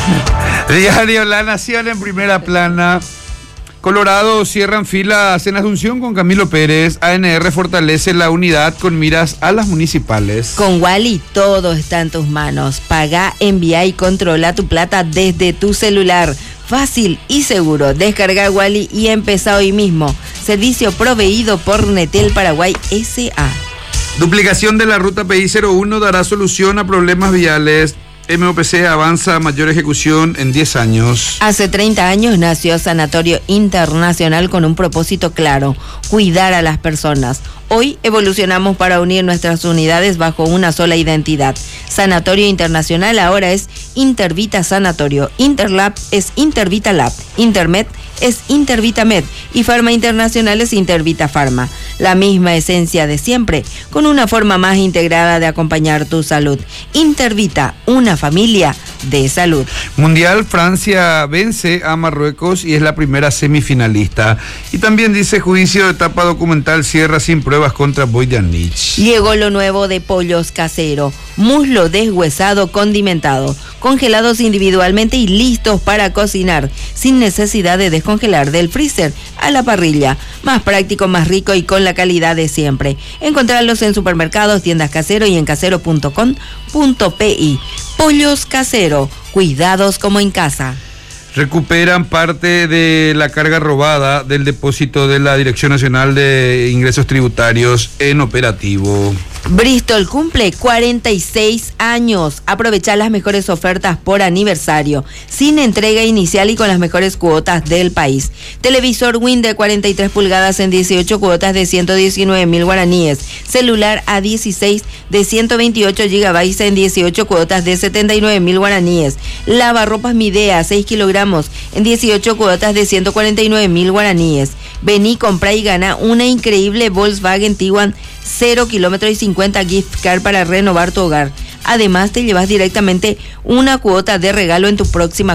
Diario La Nación en primera plana. Colorado cierran filas en Asunción con Camilo Pérez. ANR fortalece la unidad con miras a las municipales. Con Wally todo está en tus manos. Paga, envía y controla tu plata desde tu celular. Fácil y seguro. Descarga Wally y empezá hoy mismo. Servicio proveído por Netel Paraguay S.A. Duplicación de la ruta PI 01 dará solución a problemas viales. MOPC avanza a mayor ejecución en 10 años. Hace 30 años nació Sanatorio Internacional con un propósito claro: cuidar a las personas. Hoy evolucionamos para unir nuestras unidades bajo una sola identidad. Sanatorio Internacional ahora es Intervita Sanatorio. Interlab es Intervita Lab. Intermed es Intervita Med. Y Farma Internacional es Intervita Pharma. La misma esencia de siempre, con una forma más integrada de acompañar tu salud. Intervita, una familia de salud. Mundial, Francia vence a Marruecos y es la primera semifinalista. Y también dice: juicio de etapa documental cierra sin pruebas contra Bojanic. Llegó lo nuevo de Pollos Casero. Muslo deshuesado condimentado, congelados individualmente y listos para cocinar, sin necesidad de descongelar, del freezer a la parrilla. Más práctico, más rico y con la calidad de siempre. Encontrarlos en supermercados, tiendas Casero y en casero.com.pi. Pollos Casero, cuidados como en casa. Recuperan parte de la carga robada del depósito de la Dirección Nacional de Ingresos Tributarios en operativo. Bristol cumple 46 años. Aprovecha las mejores ofertas por aniversario, sin entrega inicial y con las mejores cuotas del país. Televisor Win de 43 pulgadas en 18 cuotas de 119.000 guaraníes. Celular A16 de 128 gigabytes en 18 cuotas de 79.000 guaraníes. Lavarropas Midea 6 kilogramos en 18 cuotas de 149.000 guaraníes. Vení, compra y gana una increíble Volkswagen Tiguan 0 kilómetros y 50 gift card para renovar tu hogar. Además, te llevas directamente una cuota de regalo en tu próxima